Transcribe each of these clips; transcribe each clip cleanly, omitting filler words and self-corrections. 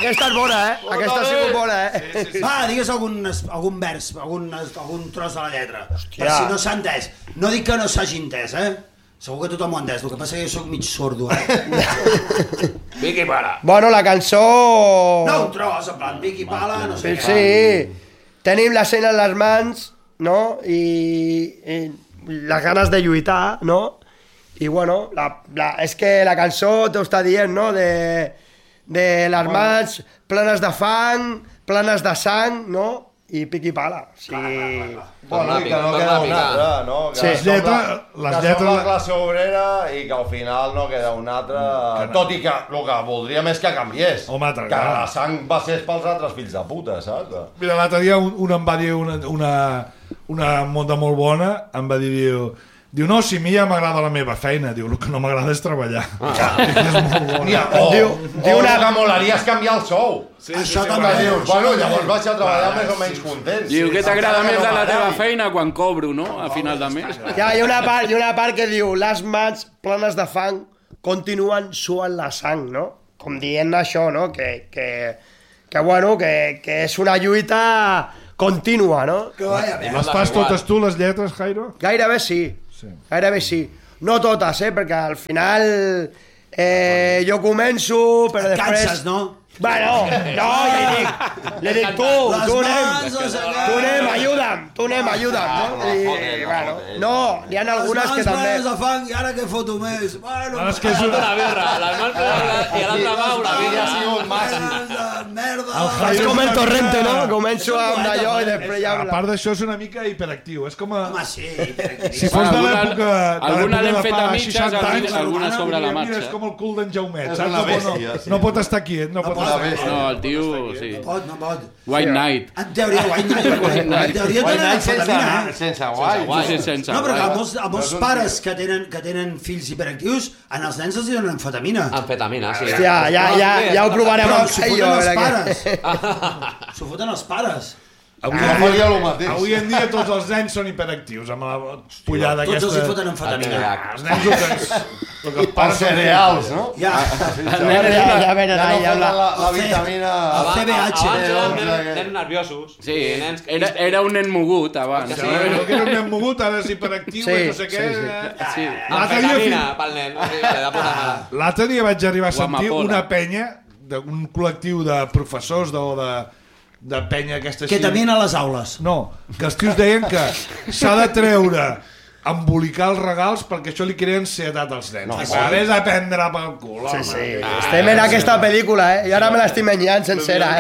Aquesta és bona, Aquesta ha sigut bona, Va, digues algun vers, algun tros de la lletra. Per si no s'ha entès. No dic que no s'hagi entès, Segur que tothom ho ha entès, el que passa és que jo soc mig sordo, Vicky Pala. Bueno, la cançó... No, un tros, en plan, Vicky Pala, no sé. Sí, tenim l'escena en les mans, no? I les ganes de lluitar, no? I bueno, és que la cançó t'ho està dient, no? De les mans plenes de fang, plenes de sang, no? I pic i pala. Sí. Bueno, que no queda un altre, no? Que som la classe obrera i que al final no queda un altre... Tot i que el que voldríem és que canviés. Que la sang va ser pels altres fills de puta, saps? Mira, l'altre dia un em va dir una monda molt bona, em va dir... Diu, no, si a mi ja m'agrada la meva feina. Diu, el que no m'agrada és treballar. És molt bona. Diu que molaria és canviar el sou. Això també dius. Bueno, llavors vaig a treballar més o menys content. Diu, què t'agrada més de la teva feina quan cobro, no? A final de mes. Ja, hi ha una part que diu, les mans plenes de fang continuen suant la sang, no? Com dient això, no? Que és una lluita contínua, no? Les fas totes tu, les lletres, Jairo? Gairebé sí. Gairebé sí. No totes, perquè al final jo començo, però després... Et canses, no? Bueno, no, li dic, tu anem, ajuda'm, no? I, bueno, no, hi ha algunes que també... Les mans plenes de fang i ara què foto més? Bueno, és que és una birra, les mans plenes i l'altra mà una birra. Ha sigut massa. Merda. És com el torrente, no? Començo amb d'allò i després ja... A part d'això és una mica hiperactiu, és com a... Home, sí, hiperactiu. Si fos de l'època Alguna l'hem fet a fa mitges, 60 anys, alguna sobre la marxa. Mira, és com el cul d'en Jaumet, És una bèstia, saps? No pot estar quiet, no pot estar... No, el tio, sí. No pot. White Knight. En teoria, White Knight donen amfetamina, sense guai. No, però que a molts pares que tenen fills hiperactius, en els nens els donen amfetamina. Amfetamina, sí. Hòstia, ja ho provarem amb S'ho foten els pares. S'ho foten els pares. Avui en dia tots els nens són hiperactius amb la pollada aquesta... Tots els hi foten amfetamina. Els nens Els cereals, no? Ja la vitamina... El CBH. Abans eren nens nerviosos. Sí, era un nen mogut abans. que era un nen mogut, ara és hiperactiu i no sé què... Amfetamina pel nen. L'altre dia vaig arribar a sentir una penya d'un col·lectiu de professors de penya aquesta així... Ketamina a les aules. No, que els tios deien que s'ha de treure, embolicar els regals perquè això li crea ansietat als nens. Vés a prendre pel cul, home. Sí. Estem en aquesta pel·lícula, i ara me l'estic menjant sencera,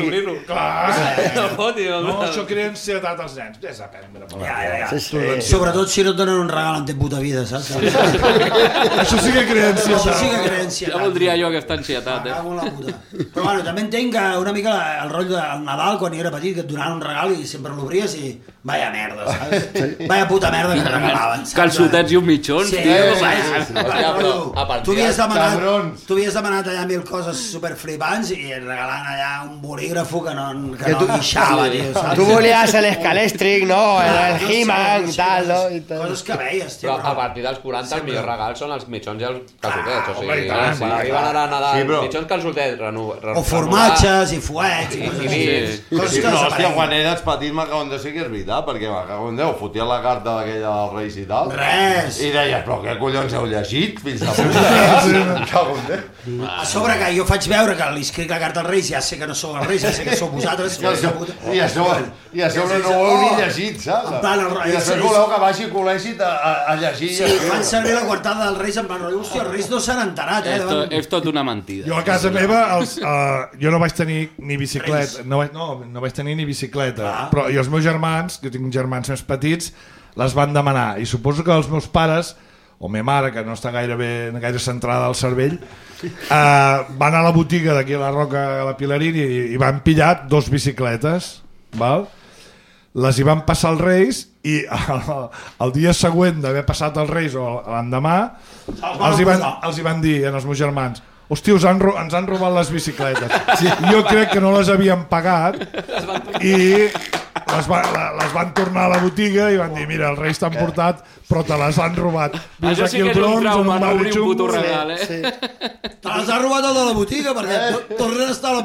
No, això crea ansietat als nens. Vés a prendre pel cul. Sobretot si no et donen un regal en teva puta vida, saps? Això sí que crea ansietat. Ja voldria jo aquesta ansietat, Però bueno, també entenc que una mica el rotllo del Nadal, quan jo era petit, que et donaven un regal i sempre l'obries i... Vaya merda, saps? Vaya puta merda que et regalaven, saps? Calçotets i un mitjons, tio. Tu havies demanat allà 1000 coses superflipants i et regalant allà un bolígrafo que no guixava, tio, saps? Tu volies l'escalèstric, no? El He-Man i tal, no? Coses que veies, tio. Però a partir dels 40 els millors regals són els mitjons i els calçotets. O sigui, quan arriben ara a Nadal, mitjons, calçotets, o formatges i fuets i vins. Hòstia, quan eres petit m'acaben de ser que és veritat, perquè m'acaben de fotia la carta d'aquella dels Reis i tal. Res! I deies, però què collons heu llegit? Fins a puta. A sobre que jo faig veure que li escric la carta als Reis, ja sé que no sou els Reis, ja sé que sou vosaltres. I a sobre no ho heu ni llegit, saps? I després voleu que vagi a col·legi a llegir. Sí, fan servir la coartada dels Reis en plan, hòstia, els Reis no s'han enterat, És tot una mentida. Jo a casa meva, jo no vaig tenir ni bicicleta, no vaig tenir ni bicicleta, però i els meus germans, que tinc germans més petits, les van demanar, i suposo que els meus pares o meva mare, que no està gaire centrada al cervell, van a la botiga d'aquí a la Roca a la Pilarín i van pillar 2 bicicletes, val? Les hi van passar als Reis i el dia següent d'haver passat els Reis o l'endemà els hi van dir als meus germans: hòstia, ens han robat les bicicletes. Jo crec que no les havien pagat i les van tornar a la botiga i van dir, mira, els reis t'han portat, però te les han robat. Això sí que és un trauma, no obrir un puto regal, Te les ha robat el de la botiga, perquè tornen a estar a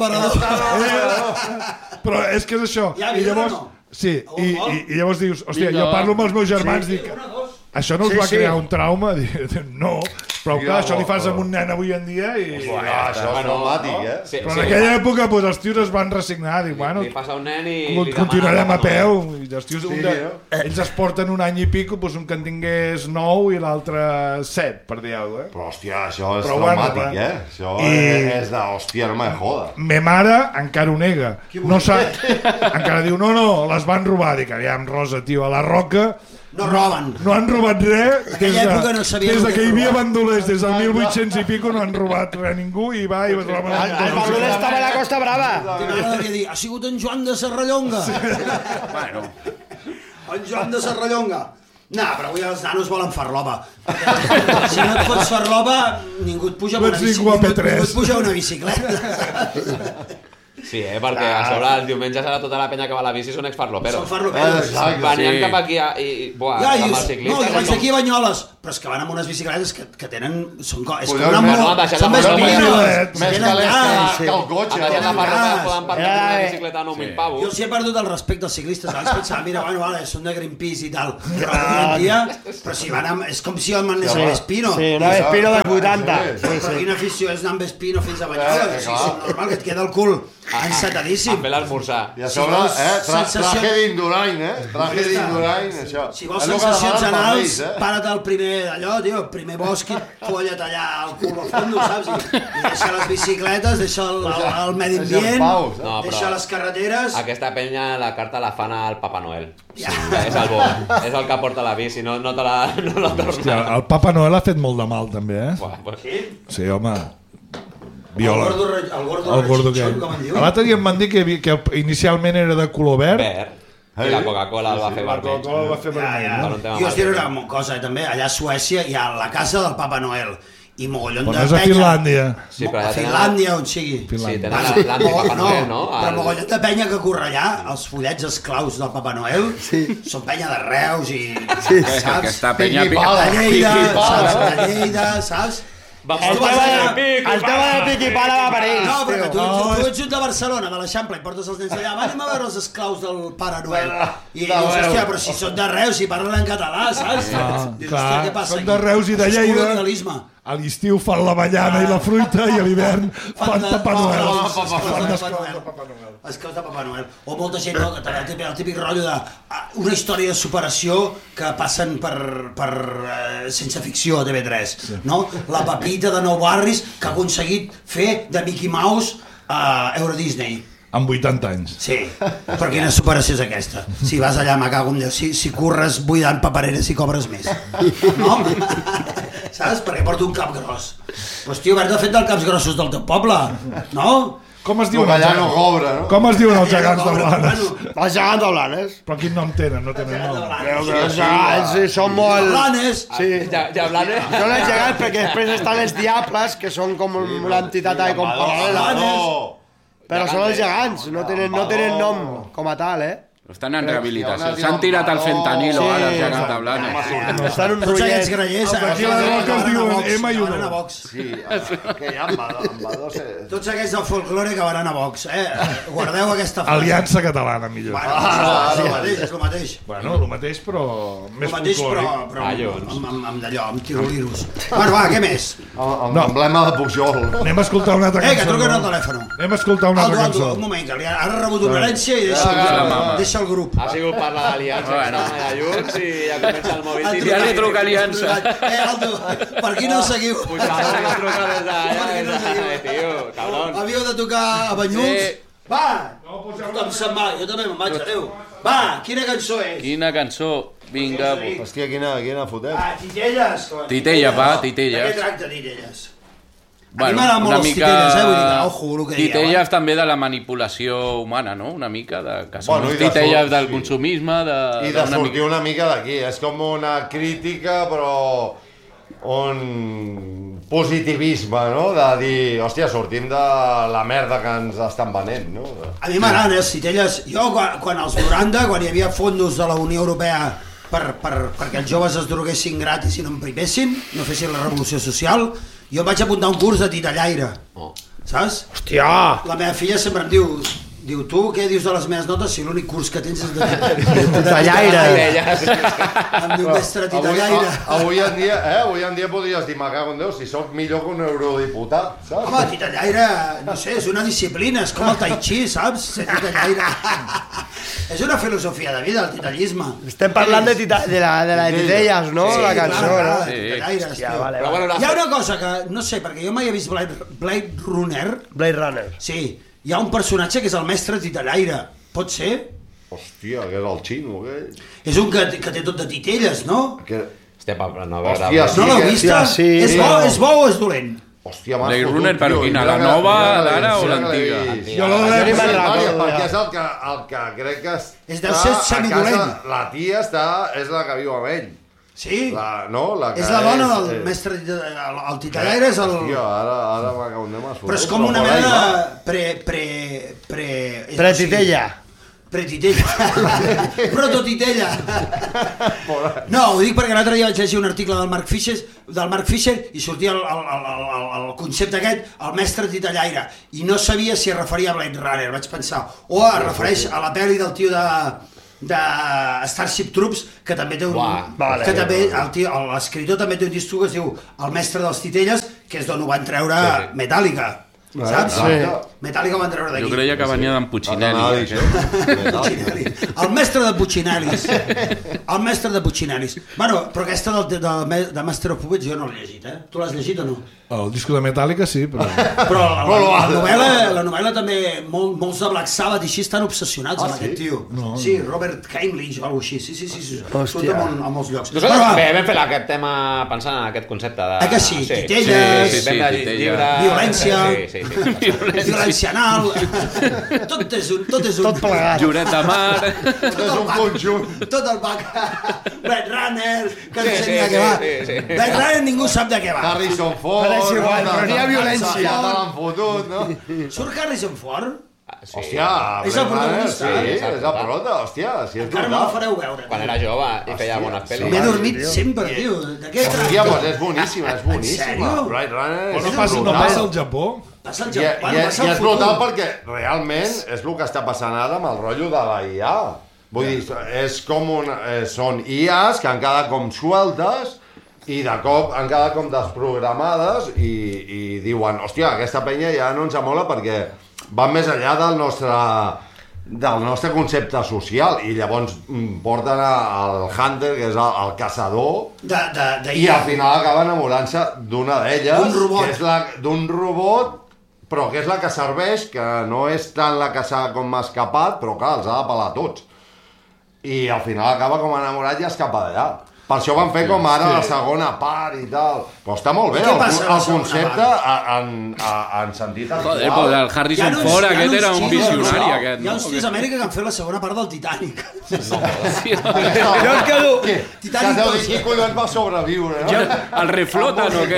l'aparador. Però és que és això. I llavors, sí, i llavors dius, hòstia, jo parlo amb els meus germans, dic, això no us va crear un trauma? No, però clar, això li fas amb un nen avui en dia i... Això és traumàtic, Però en aquella època els tios es van resignar, dic, bueno, li fas a un nen i continuarem a peu, i els tios, ells es porten un any i pico, un que en tingués 9 i l'altre 7, per dir alguna cosa. Però hòstia, això és traumàtic, Això és de, hòstia, no me joda. Me mare encara ho nega, no sap, encara diu, no, les van robar, dic, aviam, Rosa, tio, a la Roca no roben. No han robat res des de que hi havia bandolers, des del 1800 i pico no han robat res ningú i va i roben el bandoler estava a la Costa Brava. Ha sigut en Joan de Serrallonga. Bueno. En Joan de Serrallonga. No, però avui els nanos volen farlopa. Si no et fots farlopa, ningú et puja una bicicleta. Sí, perquè a sobre el diumenge serà tota la penya que va a la bici són ex-farloperos. Són farloperos. Venien cap aquí amb els ciclistes. No, jo vaig aquí a Banyoles, però és que van amb unes bicicletes que tenen... Són són vespines. Més calés que el cotxe. A la farlopa poden parlar d'una bicicleta a 9.000 pavos. Jo els he perdut el respecte als ciclistes. Abans pensava, mira, bueno, són de Greenpeace i tal. Però avui en dia, però si van amb... És com si el manés a Vespino. Sí, una Vespino de 80. Però quina afició és anar amb Vespino fins a Banyoles. És normal que et queda el cul ensatadíssim. A fer l'esmorzar. I a sobre, traje d'Indurain, Traje d'Indurain, això. Si vols sensacions anals, para't al primer d'allò, tio, primer bosc i folla't allà al cul al fondo, saps? I deixa les bicicletes, deixa el medi ambient, deixa les carreteres... Aquesta penya la carta la fan al Papa Noel. És el bo, és el que porta la bici, no te la torna. Hòstia, el Papa Noel ha fet molt de mal, també, Sí, home... El gordo rechón, com en diu? L'altre dia em van dir que inicialment era de color verd. I la Coca-Cola el va fer vermell. I us diré una cosa, també, allà a Suècia hi ha la casa del Papa Noel i mogollon de penya... Però és a Finlàndia. A Finlàndia, on sigui. Sí, tenen l'Atlàntic Papa Noel, no? Però mogollon de penya que corre allà, els follets esclaus del Papa Noel, són penya de Reus i... Saps? Aquesta penya... De Lleida, saps? El tema de pic i pala va per ells. No, perquè tu ets un de Barcelona, de l'Eixample, i portes els nens allà, anem a veure els esclaus del Pare Noel. I dius, hòstia, però si són de Reus, si parlen en català, saps? Dius, hòstia, què passa aquí? Són de Reus i de Lleida. A l'estiu fan l'avellana i la fruita i a l'hivern fan Papa Noel. Esclaus de Papa Noel. O molta gent, el típic rotllo d'una història de superació que passen per sense ficció a TV3. La Pepita de Nou Barris que ha aconseguit fer de Mickey Mouse a Euro Disney. Amb 80 anys. Sí, però quina superació és aquesta? Si vas allà, me cago en Déu, si curres buidant papereres i cobres més. No? Saps? Perquè porto un cap gros. Però, tio, haver-te fet dels caps grossos del teu poble, no? Com es diuen allà no cobra, no? Com es diuen els gegants de Blanes? Els gegants de Blanes. Però quin nom tenen? No tenen nom. Els gegants són molt... Blanes! Sí. Ja Blanes? Són els gegants perquè després estan els diables, que són com una entitat com paral·lela. Però són els gegants, no tenen nom com a tal, Estan en rehabilitació. S'han tirat al fentanilo, ara, els gegants de Blanes. Estan un Tots aquests rotllet. grellers... Aquí a la Roca es diuen Emma i Udo. Sí, que hi ha amb Badós... Tots aquests del folklore que van a Vox, Guardeu aquesta frase. Aliança Catalana, millor. És el mateix. Bueno, el mateix, però més folclòric. Però amb d'allò, amb tiroliros. Bueno, va, què més? Amb l'emblema de Pujol. Anem a escoltar una altra cançó. Que truquen al telèfon. Anem a escoltar una altra cançó. Un moment, que ara ha rebut una herència i deixa el grup. Ha sigut parlar d'Aliança, de Junts i ja comença el mòbil. Ja li truca Aliança. Aldo, per qui no seguiu? Puigdemont que truca des d'allà, tio, cabron. Havíeu de tocar a Banyuls? Va! Com se'n va? Jo també me'n vaig, adéu. Va, quina cançó és? Quina cançó? Vinga. Hòstia, quina fotem? Titelles. Titella, va, Titelles. De què tracta Titelles? Bueno, a mi m'agrada molt els titelles, vull dir, ojo, el que titelles també de la manipulació humana, no? Una mica, que són els titelles del consumisme... I de sortir una mica d'aquí, és com una crítica, però positivisme, no? De dir, hòstia, sortim de la merda que ens estan venent, no? A mi m'agraden els titelles. Jo, quan als 90, quan hi havia fondos de la Unió Europea perquè els joves es droguessin gratis i no en privessin, no fessin la revolució social, jo em vaig apuntar a un curs de titellaire, saps? Hòstia! La meva filla sempre em diu, tu què dius de les meves notes si l'únic curs que tens és de titellaire? Em diu, mestre titellaire. Avui en dia podries dir, me cago en Déu, si sóc millor que un eurodiputat, saps? Home, titellaire, no sé, és una disciplina, és com el tai chi, saps? Ser titellaire. És una filosofia de vida, el titellisme. Estem parlant de la titelles, no? La cançó, no? Titellaires, Hòstia, tio. vale. Hi ha una cosa que, no sé, perquè jo mai he vist Blade Runner. Blade Runner. Sí, hi ha un personatge que és el mestre titellaire. Pot ser? Hòstia, que és el xino, aquell. És un que té tot de titelles, no? Hòstia, no, Hòstia, no l'heu vist? sí. És bo o és dolent? Hòstia, Blade Runner, però quina? La nova, l'ara o l'antiga? Jo l'he vist. Perquè és el que crec que És deu ser semidolent. La tia és la que viu amb ell. Sí? La que és la dona del mestre, el titellaire és el... Hòstia, ara m'acabem Però és com una mena de Pretitella. Pretitella. Prototitella. No, ho dic perquè l'altre dia vaig llegir un article del Mark Fisher i sortia el concepte aquest, el mestre titellaire, i no sabia si es referia a Blade Runner, vaig pensar, o es refereix a la pel·li del tio de Starship Troops, que també té un... que també, l'escriptor també té un disc que es diu El mestre dels titelles, que és d'on ho van treure Metallica. Saps? Sí. Metallica van treure d'aquí. Jo creia que venia d'en Puccinelli. Puccinelli. El mestre de Puccinellis. El mestre de Puccinellis. Bueno, però aquesta de Master of Puppets jo no l'he llegit, eh? Tu l'has llegit o no? El disco de Metallica sí, però... Però la novel·la també, molts de Black Sabbath i així estan obsessionats amb aquest tio. Sí, Robert Heinlein o alguna cosa així. Sí. Surt a molts llocs. Nosaltres vam fer aquest tema pensant en aquest concepte de... Que sí? Titelles, violència... violència anal, tot és un... Tot plegat. Lloret de mar... Tot és un conjunt. Tot el pack. Blade Runner, que no sé ni de què va. Blade Runner ningú sap de què va. Harrison Ford... Però és igual, però n'hi ha violència. Ja te l'han fotut, no? Surt Harrison Ford? Hòstia, és el protagonista. Sí, és el prota, hòstia. Encara no la fareu veure. Quan era jove i feia bones pel·lis. M'he dormit sempre, tio. De què tracta? Hòstia, doncs és boníssima, és boníssima. Blade Runner és brutal. No passa al Japó? Passa al I Japó, passa al és brutal perquè realment és el que està passant ara amb el rotllo de la IA. Vull dir, és com són IAs que han quedat com sueltes i de cop han quedat com desprogramades i diuen, hòstia, aquesta penya ja no ens amola perquè van més enllà del nostre concepte social i llavors porten al Hunter, que és el caçador, i al final acaba enamorant-se d'una d'elles, que és d'un robot, però que és la que serveix, que no és tant la que s'ha com escapat, però clar, els ha de pelar tots. I al final acaba com enamorat i escapa d'allà. Per això van fer com ara la segona part i tal. Però està molt bé el concepte en sentit actual. Joder, però el Harrison Ford aquest era un visionari, aquest. Hi ha uns tios a Amèrica que han fet la segona part del Titanic. Jo em quedo... Que deu dir qui collons va sobreviure, no? El refloten o què?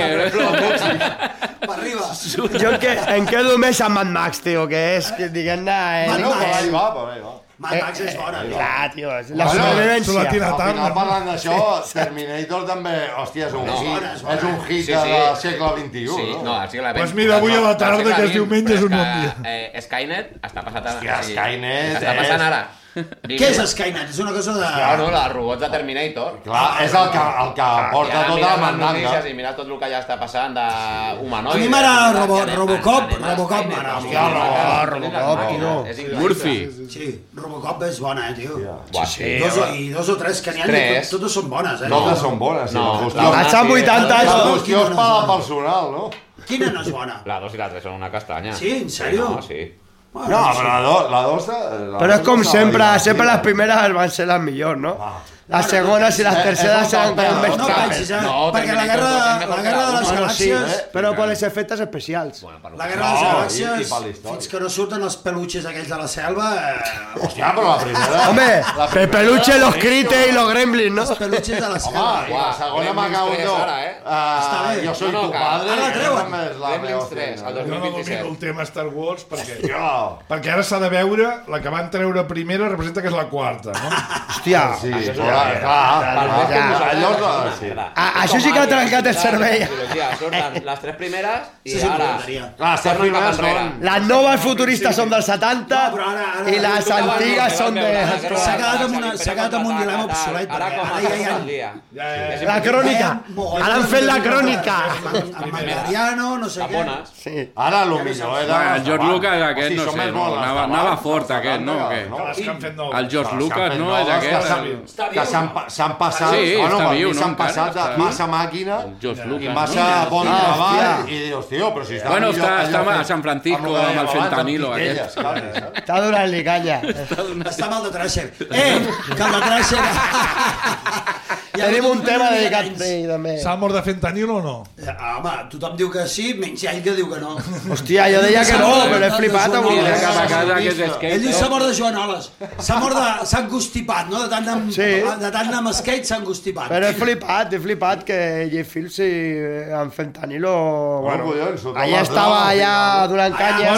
Per arriba. Jo em quedo més amb Mad Max, tio, que és, diguem-ne... Bueno, per ahí va. Mad Max és bona, tio. Clar, tio, és la supervivència. Al final, parlant d'això, Terminator també, hòstia, és un hit del segle XXI, no? No, al segle XX. Pues mira, avui a la tarda, que és diumenge, és un bon dia. Skynet està passant ara. Hòstia, Skynet està passant ara. Què és Skynet? És una cosa de... Claro, els robots de Terminator. Clar, és el que porta tota la mandanga. I mira tot el que ja està passant d'humanoides. A mi m'agrada Robocop m'agrada. Robocop, tio. Murphy. Sí, Robocop és bona, tio. Sí. I dos o tres que n'hi ha, totes són bones, eh? Totes són bones, sí. Vaig amb 80 anys. La qüestió és per al personal, no? Quina no és bona? La 2 i la 3 són una castanya. Sí, en sèrio? No, sí. No, però la 2... Però és com sempre les primeres van ser les millors, no? les segones i les terceres seran com més trapes. Perquè la guerra de les galàxies... Però per els efectes especials. La guerra de les galàxies, fins que no surten els peluches aquells de la selva... Hòstia, però la primera... Home, el peluche, los Crite i los Gremlins, no? Els peluches de la selva. Home, la segona m'acabo de... Jo soy tu padre... Ara la treuen. Gremlins 3, el Jo no domino 2027. el tema Star Wars perquè ara s'ha de veure la que van treure primera representa que és la quarta, no? Hòstia, això sí que ha trencat el cervell. Surten les 3 primeres i ara... Les 3 primeres són... Les noves futuristes són dels 70 i les antigues són de... S'ha quedat amb un dilema obsolet. Ara com Ara a ja dia. La crònica. Ara han fet la crònica. Amb Mandaloriano, no sé què. Japones. Ara el millor era... El George Lucas aquest, no sé, anava fort aquest, no? El George Lucas, no? És aquest... Que s'han passat... Sí, està viu, no? S'han passat de massa màquina i massa bon treball i dius, tio, però si està Bueno, millor... està a San Francisco amb el fentanilo aquest. Està donant-li canya. Està mal de Trasher. Que el de Trasher... Tenim un tema dedicat a ell, també. S'ha mort de fentanil o no? Home, tothom diu que sí, menys ell que diu que no. Hòstia, jo deia que no, però he flipat avui. Ell diu s'ha mort de Joanoles. S'ha engostipat, no? De tant anar amb skate s'ha engostipat. Però he flipat que Jeff Fields amb fentanilo... Bueno, allà estava allà donant canya.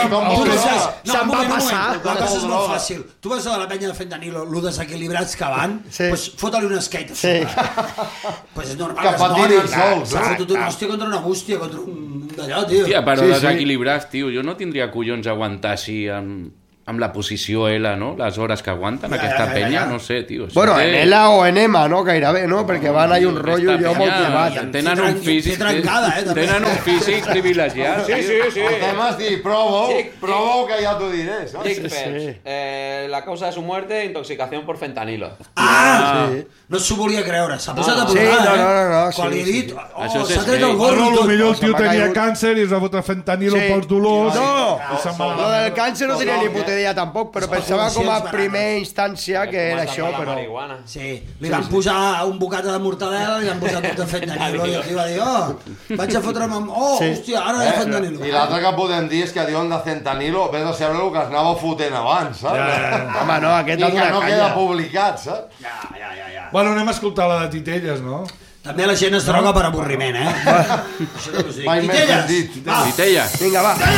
Se'n va passar. La cosa és molt fàcil. Tu vas a la penya de fentanilo, lo desequilibrats que van, doncs fota-li un skate. Sí. Pues és normal que es mori. S'ha fotut una hòstia contra una bústia, contra un d'allò, tio. Hòstia, però desequilibrats, tio. Jo no tindria collons aguantar així amb la posició L, no? Les hores que aguanten aquesta penya, no sé, tio. Bueno, en L o en M, no? Gairebé, no? Perquè van ahí un rotllo jo molt privat. Tenen un físic... Tenen un físic privilegiat. Sí. El tema és dir, provo que ja t'ho diré, saps? Dick Phelps. La causa de su muerte, intoxicación por fentanilo. No s'ho volia creure, s'ha posat a Sí, no. Quan li he dit, s'ha tret el gorro i tot. Potser el tio tenia càncer i es va fotre fentanilo pels dolors. No, lo del càncer no tenia ni puta idea tampoc, però pensava com a primera instància que era això, però... Sí, li van posar un bocata de mortadela i li van posar tot de fentanilo i el tio va dir, vaig a fotre'm amb... Hòstia, ara hi ha fentanilo. I l'altre que podem dir és que diuen de fentanilo, vés a saber el que es anava fotent abans, saps? Home, no, aquest I que no queda publicat, saps? Ja. Bueno, anem a escoltar la de Titelles, no? També la gent es droga per avorriment, Això que us dic. Mai més ben dit. Titella. Vinga, va.